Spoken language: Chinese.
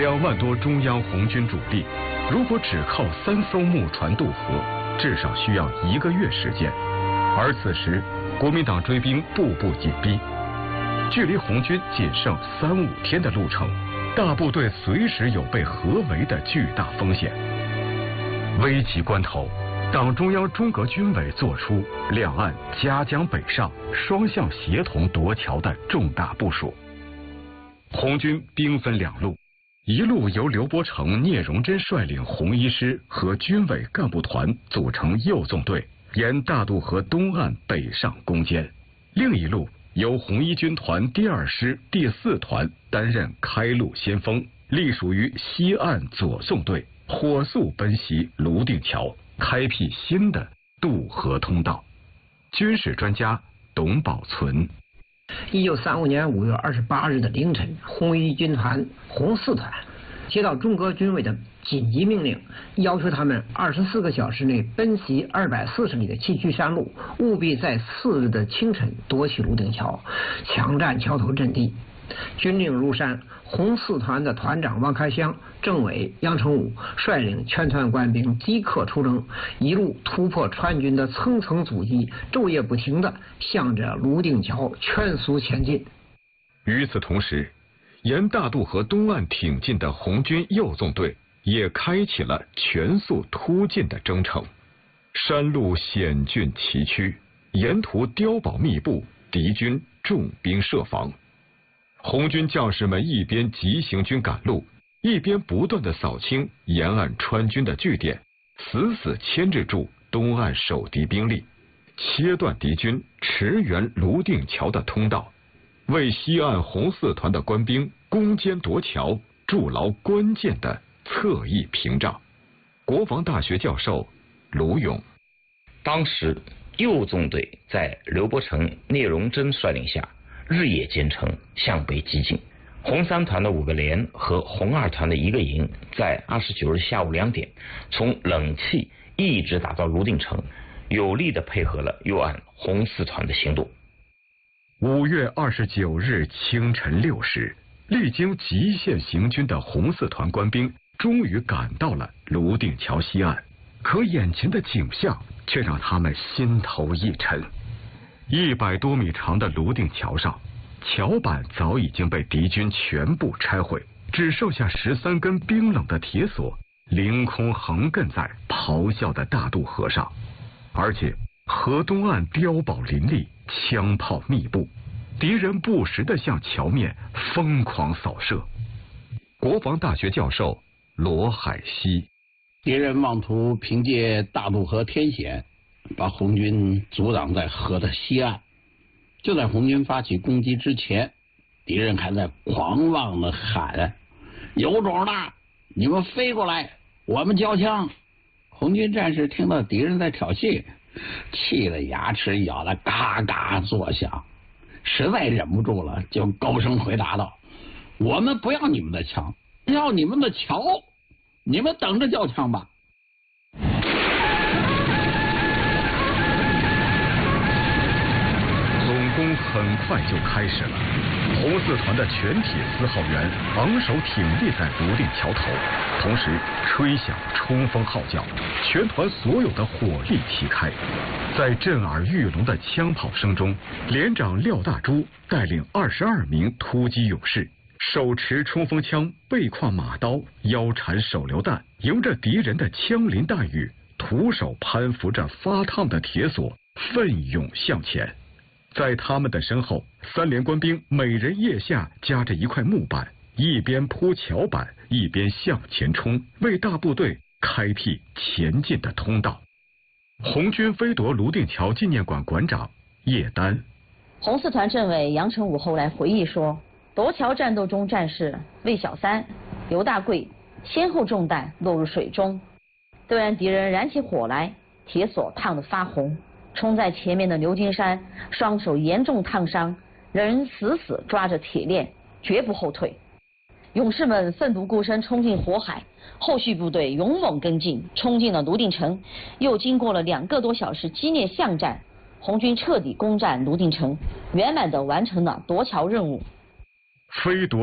2万多中央红军主力，如果只靠3艘木船渡河，至少需要1个月时间。而此时，国民党追兵步步紧逼，距离红军仅剩3、5天的路程，大部队随时有被合围的巨大风险。危急关头，党中央中革军委作出两岸夹江北上、双向协同夺桥的重大部署。红军兵分2路，一路由刘伯承、聂荣臻率领红一师和军委干部团组成右纵队，沿大渡河东岸北上攻坚；另一路由红一军团第2师第4团担任开路先锋，隶属于西岸左纵队，火速奔袭泸定桥，开辟新的渡河通道。军事专家董宝存 1935年5月28日的凌晨，红一军团红4团接到中革军委的紧急命令，要求他们24个小时内奔袭240里的崎岖山路，务必在4日的清晨夺取泸定桥，强占桥头阵地。军令如山，红4团的团长王开湘、政委杨成武率领全团官兵即刻出征，一路突破川军的层层阻击，昼夜不停地向着泸定桥全速前进。 与此同时，沿大渡河东岸挺进的红军右纵队也开启了全速突进的征程。山路险峻崎岖，沿途碉堡密布，敌军重兵设防。红军将士们一边急行军赶路，一边不断地扫清沿岸川军的据点，死死牵制住东岸守敌兵力，切断敌军驰援泸定桥的通道，为西岸红4团的官兵攻坚夺桥筑牢关键的侧翼屏障。国防大学教授卢勇， 当时右纵队在刘伯承、聂荣臻率领下日夜兼程向北激进，红3团的5个连和红2团的1个营在29日下午2点从冷气一直打到泸定城，有力地配合了右岸红4团的行动。 5月29日清晨6时，历经极限行军的红4团官兵终于赶到了泸定桥西岸，可眼前的景象却让他们心头一沉。100多米长的泸定桥上，桥板早已经被敌军全部拆毁，只剩下13根冰冷的铁索凌空横亘在咆哮的大渡河上，而且河东岸碉堡林立，枪炮密布，敌人不时地向桥面疯狂扫射。国防大学教授罗海西， 敌人妄图凭借大渡河天险把红军阻挡在河的西岸。就在红军发起攻击之前，敌人还在狂妄地喊：有种的，你们飞过来，我们交枪。红军战士听到敌人在挑衅，气得牙齿咬得嘎嘎作响，实在忍不住了，就高声回答道：我们不要你们的枪，要你们的桥，你们等着交枪吧。 攻很快就开始了，红4团的全体4号员昂首挺立在泸定桥头，同时吹响冲锋号角，全团所有的火力齐开。在震耳欲聋的枪炮声中，连长廖大珠带领22名突击勇士，手持冲锋枪，背挎马刀，腰缠手榴弹，迎着敌人的枪林弹雨，徒手攀扶着发烫的铁索，奋勇向前。在他们的身后，3连官兵每人腋下夹着一块木板，一边铺桥板，一边向前冲，为大部队开辟前进的通道。红军飞夺泸定桥纪念馆馆长叶丹， 红4团政委杨成武后来回忆说，夺桥战斗中战士魏小三、刘大贵先后中弹落入水中，虽然敌人燃起火来，铁索烫得发红，冲在前面的刘金山双手严重烫伤，仍死死抓着铁链，绝不后退。勇士们奋不顾身冲进火海，后续部队勇猛跟进，冲进了泸定城。又经过了2个多小时激烈巷战，红军彻底攻占泸定城，圆满地完成了夺桥任务。 飞夺